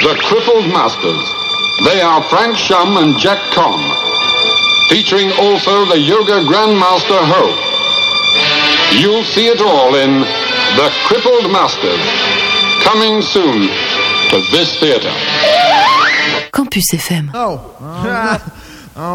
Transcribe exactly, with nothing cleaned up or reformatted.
The Crippled Masters. They are Frank Shum and Jack Conn. Featuring also the Yoga Grandmaster Ho. You'll see it all in The Crippled Masters. Coming soon to this theater. Campus F M. Oh.